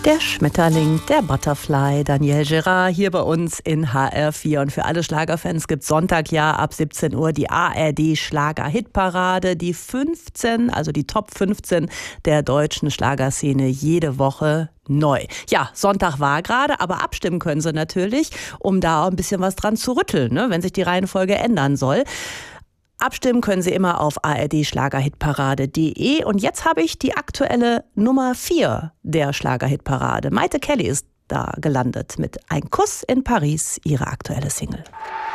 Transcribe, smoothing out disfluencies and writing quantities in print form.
Der Schmetterling, der Butterfly, Daniel Gerard hier bei uns in HR4. Und für alle Schlagerfans gibt's Sonntag ab 17 Uhr die ARD Schlager-Hitparade. Die 15, also die Top 15 der deutschen Schlagerszene jede Woche neu. Ja, Sonntag war gerade, aber abstimmen können Sie natürlich, um da auch ein bisschen was dran zu rütteln, ne, wenn sich die Reihenfolge ändern soll. Abstimmen können Sie immer auf ardschlagerhitparade.de. Und jetzt habe ich die aktuelle Nummer 4 der Schlagerhitparade. Maite Kelly ist da gelandet mit Ein Kuss in Paris, ihre aktuelle Single.